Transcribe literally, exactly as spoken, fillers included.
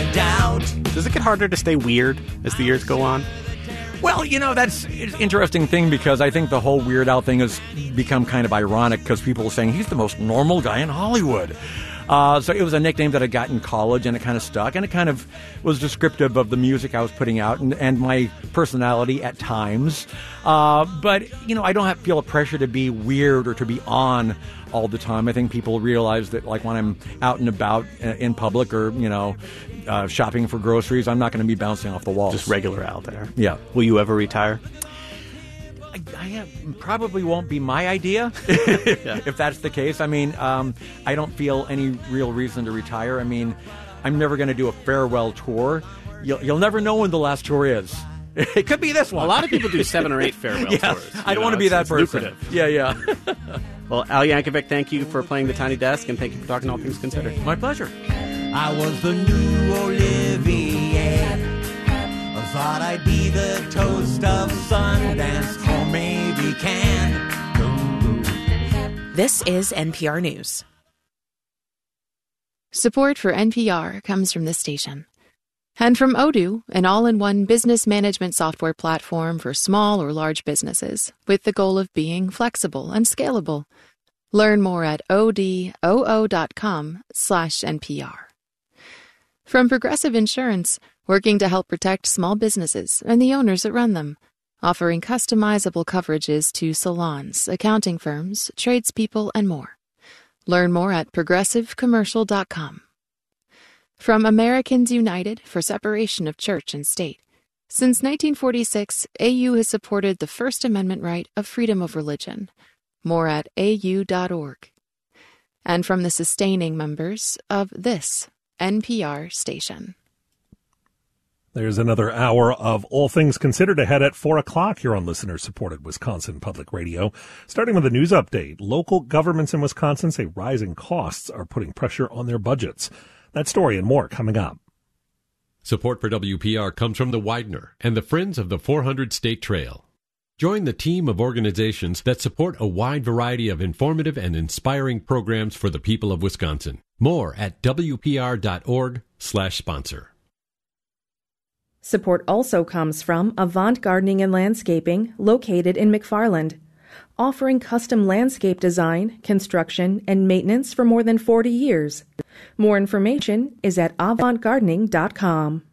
doubt. Does it get harder to stay weird as the years go on? Well, you know, that's an interesting thing because I think the whole Weird Al thing has become kind of ironic because people are saying he's the most normal guy in Hollywood. Uh, so it was a nickname that I got in college, and it kind of stuck, and it kind of was descriptive of the music I was putting out and, and my personality at times. Uh, but, you know, I don't have, feel a pressure to be weird or to be on all the time. I think people realize that, like, when I'm out and about in public or, you know, uh, shopping for groceries, I'm not going to be bouncing off the walls. Just regular out there. Yeah. Will you ever retire? I, I have, probably won't be my idea yeah. if that's the case. I mean, um, I don't feel any real reason to retire. I mean, I'm never going to do a farewell tour. You'll, you'll never know when the last tour is. It could be this one. A lot of people do seven or eight farewell yeah, tours. I don't want to be that person. Lucrative. Yeah, yeah. Well, Al Yankovic, thank you for playing the Tiny Desk, and thank you for talking All Things Considered. My pleasure. I was the new Olivier. I thought I'd be the toast of Sundance, or maybe Cannes. This is N P R News. Support for N P R comes from this station. And from Odoo, an all-in-one business management software platform for small or large businesses, with the goal of being flexible and scalable. Learn more at odoo.com slash NPR. From Progressive Insurance, working to help protect small businesses and the owners that run them, offering customizable coverages to salons, accounting firms, tradespeople, and more. Learn more at progressive commercial dot com. From Americans United for Separation of Church and State. Since nineteen forty-six, A U has supported the First Amendment right of freedom of religion. More at A U dot org. And from the sustaining members of this N P R station. There's another hour of All Things Considered ahead at four o'clock here on listener-supported Wisconsin Public Radio. Starting with a news update, local governments in Wisconsin say rising costs are putting pressure on their budgets. That story and more coming up. Support for W P R comes from the Widener and the Friends of the four hundred State Trail. Join the team of organizations that support a wide variety of informative and inspiring programs for the people of Wisconsin. More at W P R dot org slash sponsor. Support also comes from Avant Gardening and Landscaping, located in McFarland, offering custom landscape design, construction, and maintenance for more than forty years. More information is at avant gardening dot com.